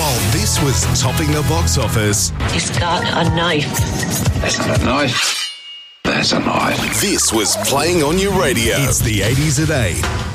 while this was topping the box office, He's got a knife. That's not a knife. That's a knife. this was playing on your radio. It's the 80s at 8.